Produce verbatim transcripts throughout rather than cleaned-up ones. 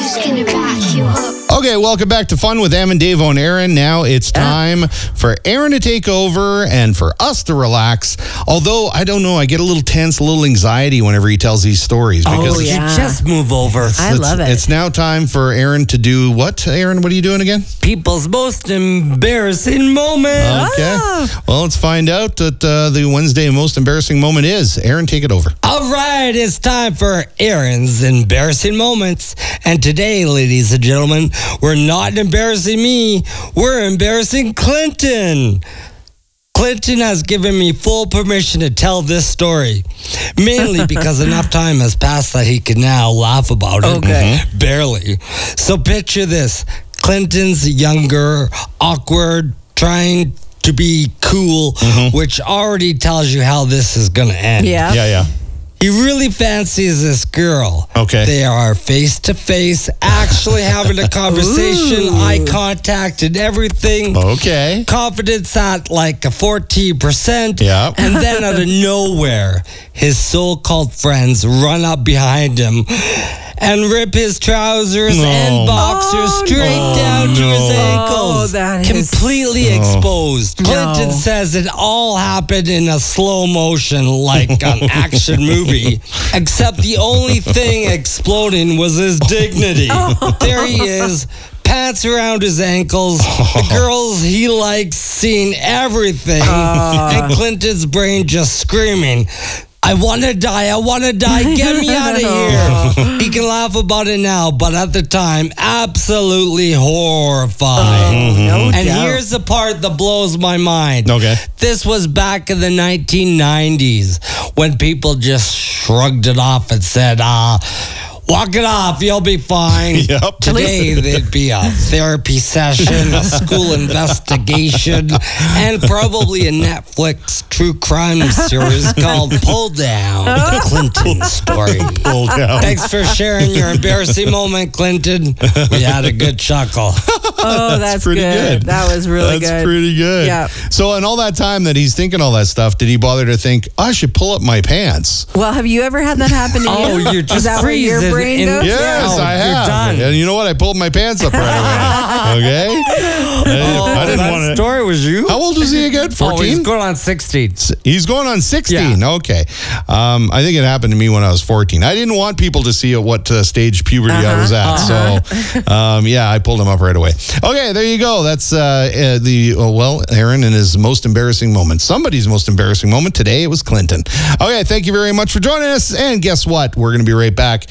just gonna back you up. Okay, welcome back to Fun with Em and Dave on Aaron. Now it's time for Aaron to take over and for us to relax. Although, I don't know, I get a little tense, a little anxiety whenever he tells these stories. Because Oh, yeah. You just move over. I it's, love it. It's now time for Aaron to do what? Aaron, what are you doing again? People's most embarrassing moment. Okay. Well, let's find out what uh, the Wednesday most embarrassing moment is. Aaron, take it over. All right, it's time for Aaron's embarrassing moments. And today, ladies and gentlemen, we're not embarrassing me. We're embarrassing Clinton. Clinton has given me full permission to tell this story, mainly because enough time has passed that he can now laugh about it. Okay. Mhm. Barely. So picture this. Clinton's younger, awkward, trying to be cool, which already tells you how this is going to end. Yeah. Yeah, yeah. He really fancies this girl. Okay. They are face to face, actually having a conversation, Ooh. eye contact and everything. Okay. Confidence at like a fourteen percent. Yeah. And then out of nowhere, his so-called friends run up behind him and rip his trousers No. and boxers Oh, straight no. down to his Oh, ankles. that is- completely exposed. No. Clinton says it all happened in a slow motion like an action movie, except the only thing exploding was his dignity. There he is, pants around his ankles, the girls he likes seeing everything, and Clinton's brain just screaming, I want to die, I want to die, get me out of here. He can laugh about it now, but at the time, absolutely horrified. No And doubt. here's the part that blows my mind. Okay. This was back in the nineteen nineties when people just shrugged it off and said, ah, walk it off, you'll be fine. Yep. Today, there'd be a therapy session, a school investigation, and probably a Netflix true crime series called Pull Down, the Clinton story. Pull down. Thanks for sharing your embarrassing moment, Clinton. We had a good chuckle. Oh, that's, pretty good. good. That was really That's good. pretty good. Yeah. So, in all that time that he's thinking all that stuff, did he bother to think, I should pull up my pants? Well, have you ever had that happen to Oh, you? you're just Is that where your freezing brain in- goes? Yes, Oh, I you're have. done. And you know what? I pulled my pants up right away. Okay? I didn't, I didn't that want to. story was you? How old was he again? Oh, he's fourteen? going on sixteen. He's going on sixteen. Okay. Um, I think it happened to me when I was fourteen. I didn't want people to see at what uh, stage puberty I was at. So, um, yeah, I pulled him up right away. Okay, there you go. That's uh, uh, the, uh, well, Aaron and his most embarrassing moment. Somebody's most embarrassing moment. Today, it was Clinton. Okay, thank you very much for joining us. And guess what? We're going to be right back.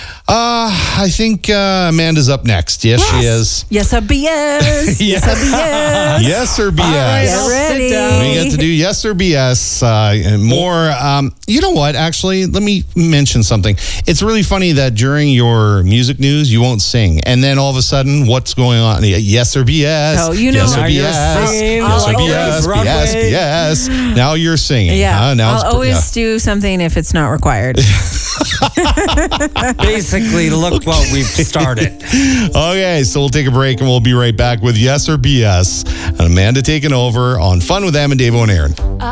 Uh, I think uh, Amanda's up next. Yes, she is. Yes, I be yes. Yes, I be yes. Yes or B S? All right, Get I'll sit ready. down. We get to do yes or B S uh, and more. Um, you know what? Actually, let me mention something. It's really funny that during your music news, you won't sing. And then all of a sudden, what's going on? Yes or B S? Oh, you know. Yes or Now B you're S? singing Yes or like B S? Broadway. B S? B S? Now you're singing. Yeah. Huh? Now it's I'll pr- always do something if it's not required. Basically, look what we've started. yeah. Okay, so we'll take a break and we'll be right back with yes or B S. And Amanda taking over on Fun with Em and Dave and Aaron.